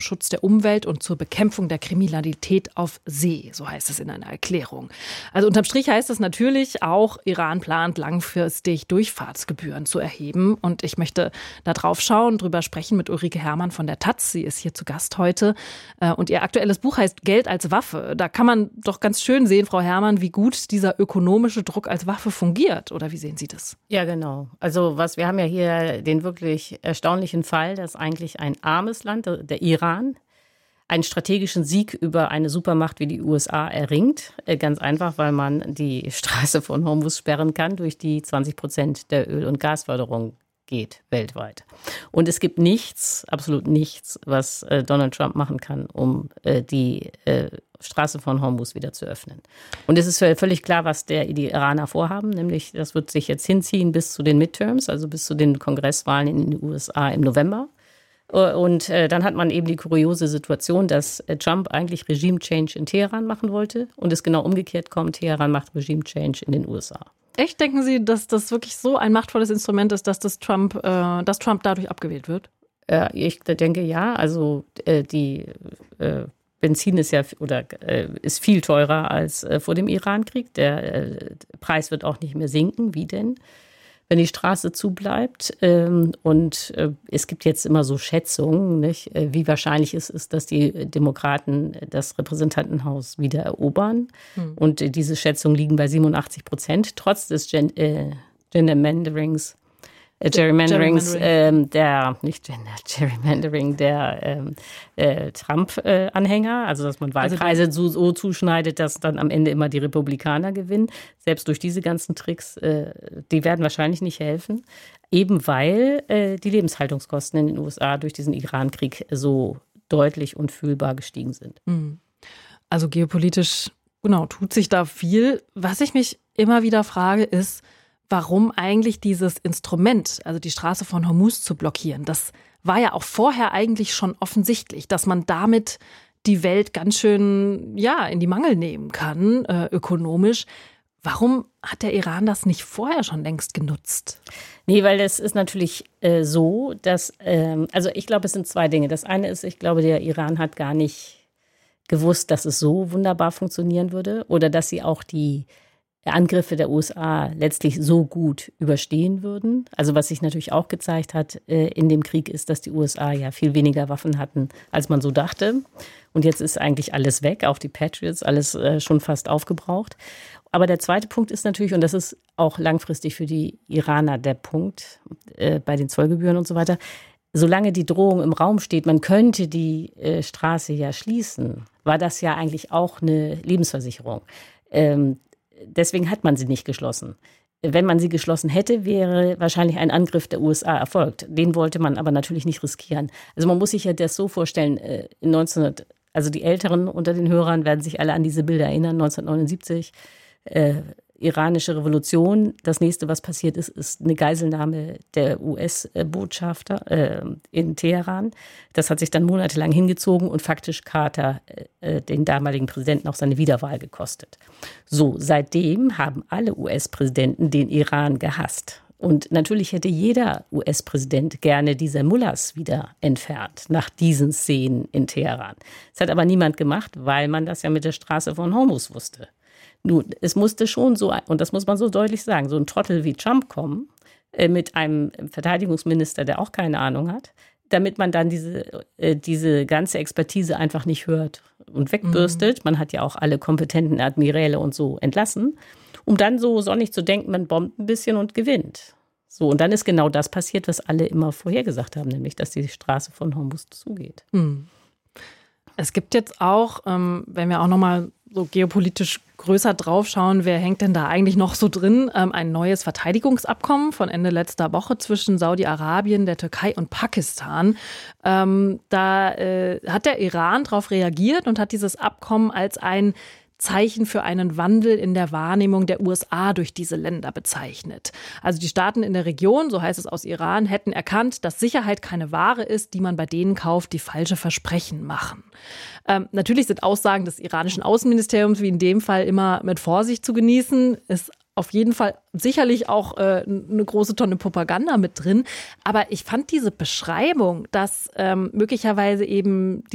Schutz der Umwelt und zur Bekämpfung der Kriminalität auf See, so heißt es in einer Erklärung. Also unterm Strich heißt es natürlich auch, Iran plant langfristig Durchfahrtsgebühren zu erheben. Und ich möchte da drauf schauen, drüber sprechen mit Ulrike Herrmann von der Taz. Sie ist hier zu Gast heute. Und ihr aktuelles Buch heißt Geld als Waffe. Da kann man doch ganz schön sehen, Frau Herrmann, wie gut dieser ökonomische Druck als Waffe fungiert. Oder wie sehen Sie das? Ja, genau. Also wir haben ja hier den wirklich erstaunlichen Fall, dass eigentlich ein armes Land, der Iran, einen strategischen Sieg über eine Supermacht wie die USA erringt. Ganz einfach, weil man die Straße von Hormuz sperren kann, durch die 20% der Öl- und Gasförderung geht weltweit. Und es gibt nichts, absolut nichts, was Donald Trump machen kann, um die Straße von Hormuz wieder zu öffnen. Und es ist völlig klar, was die Iraner vorhaben, nämlich das wird sich jetzt hinziehen bis zu den Midterms, also bis zu den Kongresswahlen in den USA im November. Und dann hat man eben die kuriose Situation, dass Trump eigentlich Regime-Change in Teheran machen wollte und es genau umgekehrt kommt, Teheran macht Regime-Change in den USA. Echt, denken Sie, dass das wirklich so ein machtvolles Instrument ist, dass Trump dadurch abgewählt wird? Ich denke ja, also die Benzin ist ist viel teurer als vor dem Irankrieg. Der Preis wird auch nicht mehr sinken. Wie denn? Wenn die Straße zubleibt. Und es gibt jetzt immer so Schätzungen, nicht, wie wahrscheinlich es ist, dass die Demokraten das Repräsentantenhaus wieder erobern. Und diese Schätzungen liegen bei 87%, trotz des Gerrymanderings, der Trump-Anhänger, also dass man Wahlkreise so zuschneidet, dass dann am Ende immer die Republikaner gewinnen. Selbst durch diese ganzen Tricks, die werden wahrscheinlich nicht helfen, eben weil die Lebenshaltungskosten in den USA durch diesen Iran-Krieg so deutlich und fühlbar gestiegen sind. Also geopolitisch, genau, tut sich da viel. Was ich mich immer wieder frage, ist, warum eigentlich dieses Instrument, also die Straße von Hormuz zu blockieren, das war ja auch vorher eigentlich schon offensichtlich, dass man damit die Welt ganz schön in die Mangel nehmen kann, ökonomisch. Warum hat der Iran das nicht vorher schon längst genutzt? Nee, weil es ist natürlich so, dass, also ich glaube, es sind zwei Dinge. Das eine ist, ich glaube, der Iran hat gar nicht gewusst, dass es so wunderbar funktionieren würde oder dass sie auch die Angriffe der USA letztlich so gut überstehen würden. Also was sich natürlich auch gezeigt hat in dem Krieg ist, dass die USA ja viel weniger Waffen hatten, als man so dachte. Und jetzt ist eigentlich alles weg, auch die Patriots, alles schon fast aufgebraucht. Aber der zweite Punkt ist natürlich, und das ist auch langfristig für die Iraner der Punkt bei den Zollgebühren und so weiter, solange die Drohung im Raum steht, man könnte die Straße ja schließen, war das ja eigentlich auch eine Lebensversicherung. Deswegen hat man sie nicht geschlossen. Wenn man sie geschlossen hätte, wäre wahrscheinlich ein Angriff der USA erfolgt. Den wollte man aber natürlich nicht riskieren. Also man muss sich ja das so vorstellen, also die Älteren unter den Hörern werden sich alle an diese Bilder erinnern, 1979, iranische Revolution. Das nächste, was passiert ist, ist eine Geiselnahme der US-Botschafter in Teheran. Das hat sich dann monatelang hingezogen und faktisch Carter, den damaligen Präsidenten, auch seine Wiederwahl gekostet. So, seitdem haben alle US-Präsidenten den Iran gehasst. Und natürlich hätte jeder US-Präsident gerne diese Mullahs wieder entfernt, nach diesen Szenen in Teheran. Das hat aber niemand gemacht, weil man das ja mit der Straße von Hormuz wusste. Nun, es musste schon so, und das muss man so deutlich sagen, so ein Trottel wie Trump kommen, mit einem Verteidigungsminister, der auch keine Ahnung hat, damit man dann diese ganze Expertise einfach nicht hört und wegbürstet. Man hat ja auch alle kompetenten Admiräle und so entlassen, um dann so sonnig zu denken, man bombt ein bisschen und gewinnt. So, und dann ist genau das passiert, was alle immer vorhergesagt haben, nämlich, dass die Straße von Hormuz zugeht. Es gibt jetzt auch, wenn wir auch nochmal so geopolitisch größer draufschauen, wer hängt denn da eigentlich noch so drin? Ein neues Verteidigungsabkommen von Ende letzter Woche zwischen Saudi-Arabien, der Türkei und Pakistan. Da hat der Iran darauf reagiert und hat dieses Abkommen als ein Zeichen für einen Wandel in der Wahrnehmung der USA durch diese Länder bezeichnet. Also die Staaten in der Region, so heißt es aus Iran, hätten erkannt, dass Sicherheit keine Ware ist, die man bei denen kauft, die falsche Versprechen machen. Natürlich sind Aussagen des iranischen Außenministeriums, wie in dem Fall, immer mit Vorsicht zu genießen. Ist auf jeden Fall sicherlich auch eine große Tonne Propaganda mit drin. Aber ich fand diese Beschreibung, dass möglicherweise eben